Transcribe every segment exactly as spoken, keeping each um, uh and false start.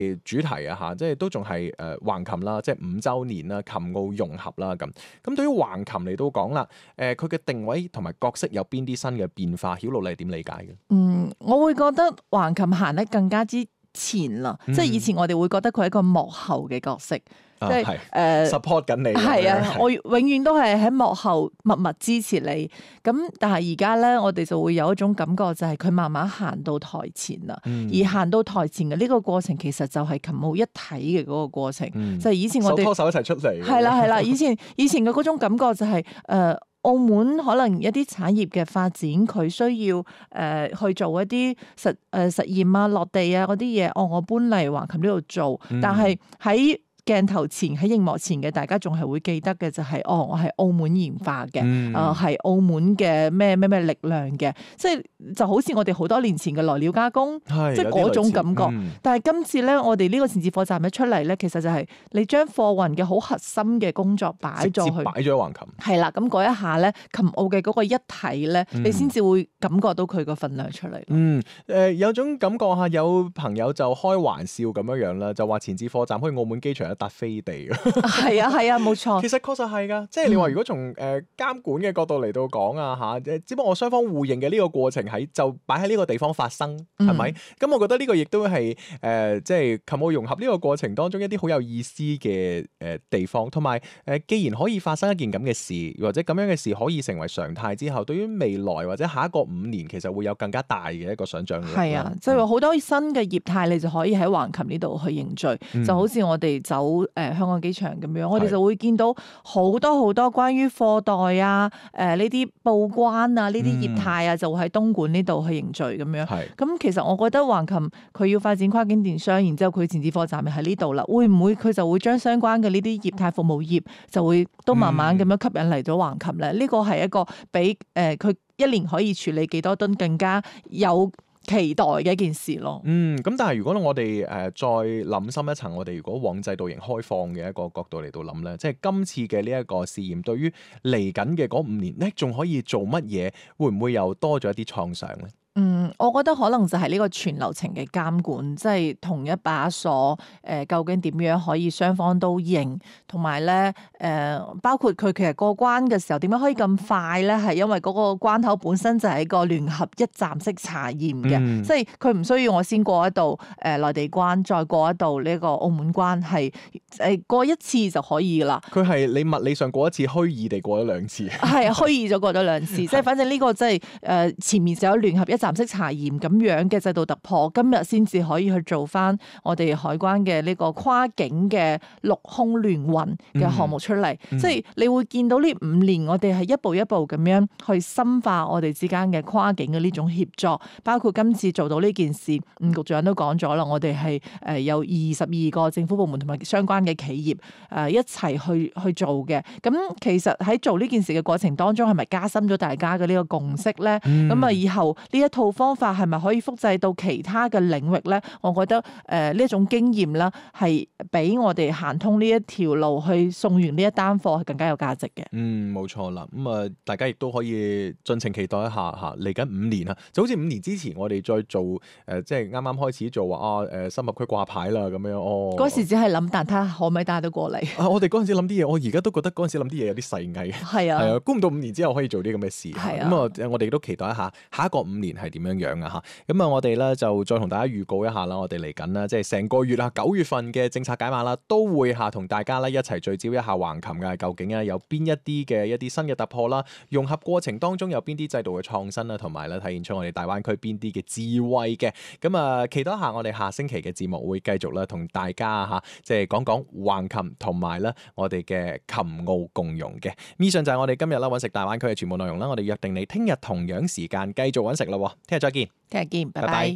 主題啊嚇，即係都仲係誒橫琴啦，即係五週年啦，琴澳融合啦咁。咁對於橫琴嚟到講啦，誒佢嘅定位同埋角色有邊啲新嘅變化？曉露你係點理解嘅？ 嗯，我會覺得橫琴行得更加之前啦， 嗯、 即係以前我哋會覺得佢係一個幕後嘅角色。即係誒、 呃、support 緊你， 係啊！我永遠都係喺幕後默默支持你。咁但係而家咧，我哋就會有一種感覺，就係佢慢慢行到台前啦。嗯、而行到台前嘅呢個過程，其實就係琴澳一體嘅嗰個過程。嗯、就係以前我哋手拖手一齊出嚟。 係啦係啦，以前以前嘅嗰種感覺就係、是、誒、呃、澳門可能一啲產業嘅發展，佢需要誒、呃、去做一啲實誒、呃、實驗啊、落地啊嗰啲嘢。哦，我搬嚟橫琴呢度做，嗯、但係喺鏡頭前喺熒幕前嘅大家仲係會記得嘅就係、是、哦，我係澳門研發嘅，誒係、嗯、澳門嘅咩咩咩力量嘅，即係就好似我哋好多年前嘅來料加工， 是即係嗰種感覺。嗯、但係今次咧，我哋呢個前置貨站一出嚟咧，其實就係你將貨運嘅好核心嘅工作擺咗去， 擺咗喺橫琴。 係啦，咁嗰一下咧，琴澳嘅嗰個一體咧，嗯、你先至會感覺到佢個份量出嚟。 嗯，誒、呃、有種感覺嚇，有朋友就開玩笑咁樣樣啦，就話前置貨站去澳門機場一笪飛地嘅， 係啊係啊，冇錯。 其實確實係㗎，即係你話如果從誒、呃、監管嘅角度嚟到講啊嚇，只不過我雙方互認嘅呢個過程喺就擺喺呢個地方發生，係咪？咁、嗯、我覺得呢個亦都係誒即係琴澳融合呢個過程當中一啲好有意思嘅誒地方，同埋誒既然可以發生一件咁嘅事，或者咁樣嘅事可以成為常態之後，對於未來或者下一個五年，其實會有更加大嘅一個想像力。 係啊，即係話好多新嘅業態，你就可以喺橫琴呢度去凝聚，嗯、就好似我哋走誒、呃、香港機場咁樣，我哋就會見到好多好多關於貨代啊、誒呢啲報關啊、呢啲業態啊，嗯、就會喺東莞呢度去凝聚咁樣。咁是其實我覺得橫琴佢要發展跨境電商，然之後佢前置貨站咪喺呢度啦，會唔會佢就會將相關嘅呢啲業態服務業就會都慢慢咁樣吸引嚟咗橫琴咧？呢、嗯、個係一個比誒佢、呃、一年可以處理幾多噸更加有期待嘅一件事咯。 嗯，咁但係如果我哋誒、呃、再諗深一層，我哋如果往制度型開放嘅一個角度嚟到諗咧，即係今次嘅呢一個試驗，對於嚟緊嘅嗰五年咧，仲可以做乜嘢？會唔會又多咗一啲創想咧？ 嗯，我覺得可能就係呢個全流程嘅監管，即係同一把鎖，誒、呃，究竟點樣可以雙方都認，同埋咧，誒，包括佢其實過關嘅時候點樣可以咁快咧？係因為嗰個關口本身就係一個聯合一站式查驗嘅，嗯、即係佢唔需要我先過一道誒內地關，再過一道呢個澳門關，係誒過一次就可以噶啦。 佢係你物理上過一次，虛擬地過咗兩次。係虛擬咗過咗兩次，即係反正呢個即係誒前面就有聯合一站式查驗咁樣嘅制度突破，今日先至可以去做翻我哋海關嘅呢個跨境嘅陸空聯運嘅項目出嚟。嗯、即係你會見到呢五年我哋係一步一步咁樣去深化我哋之間嘅跨境嘅呢種協作，包括今次做到呢件事，吳局長都講咗啦，我哋係誒有二十二個政府部門同埋相關嘅企業誒一齊去去做嘅。咁其實喺做呢件事嘅過程當中，係咪加深咗大家嘅呢個共識咧？咁啊、嗯，以後呢一套方法係咪可以複製到其他嘅領域咧？我覺得誒呢一種經驗啦，係俾我哋行通呢一條路去送完呢一單貨係更加有價值嘅。 嗯，冇錯啦。咁、嗯、啊，大家亦都可以盡情期待一下嚇，嚟緊五年啊，就好似五年之前我哋再做誒、呃，即係啱啱開始做話啊誒深合區掛牌啦咁樣哦。 嗰時只係諗，但睇下可唔可以帶到過嚟。 啊，我哋嗰陣時諗啲嘢，我而家都覺得嗰陣時諗啲嘢有啲細藝。係啊，係啊，估唔到五年之後可以做啲咁嘅事。係啊，咁啊、嗯，我哋都期待一下下一個五年係點樣樣啊嚇。咁啊，我哋咧就再同大家預告一下啦，我哋嚟緊啦，即係成個月啊，九月份嘅政策解碼啦，都會下同大家咧一齊聚焦一下橫琴嘅究竟啊有邊一啲嘅一啲新嘅突破啦，融合過程當中有邊啲制度嘅創新啦，同埋咧體現出我哋大灣區邊啲嘅智慧嘅。咁啊，期待一下我哋下星期嘅節目會繼續啦，同大家嚇即係講講橫琴同埋咧我哋嘅琴澳共融嘅。以上就係我哋今日啦揾食大灣區嘅全部內容啦，我哋約定你聽日同樣時間繼續揾食啦，聽日再見。 聽日見，拜拜。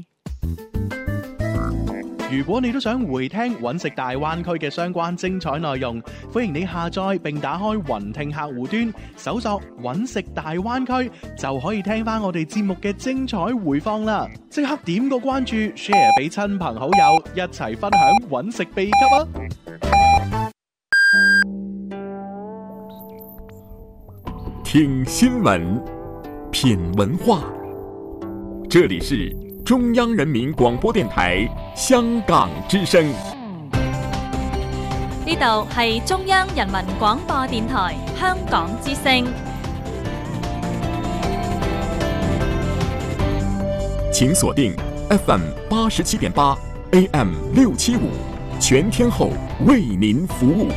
如果你都想回聽揾食大灣區嘅相關精彩內容，歡迎你下載並打開雲聽客戶端，搜索揾食大灣區，就可以聽翻我哋節目嘅精彩回放啦！即刻點個關注 ，share 俾親朋好友，一齊分享揾食秘笈啊！ 聽新聞，品文化，這裡是中央人民廣播電台香港之聲。 呢度係中央人民廣播電台香港之聲。 請鎖定 F M 八十七點八 A M 六七五，全天候為您服務。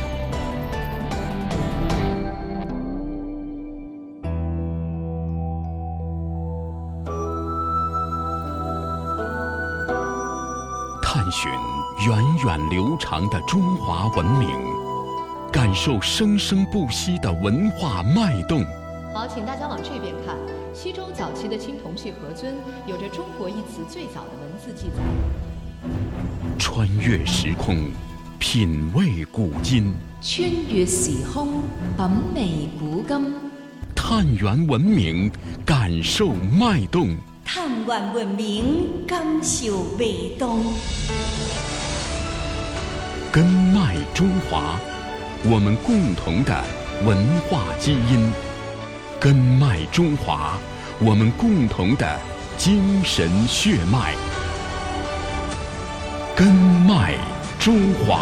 探尋源遠流長的中華文明，感受生生不息的文化脈動。 好，請大家往這邊看。西周早期的青銅器盒尊有着中國一詞最早的文字記載。 穿越時空，品味古今。 穿越時空，品味古今。 探源文明，感受脈動。 探源文明，感受脈動。 根脈中華，我們共同的文化基因。根脈中華，我們共同的精神血脈。根脈中華。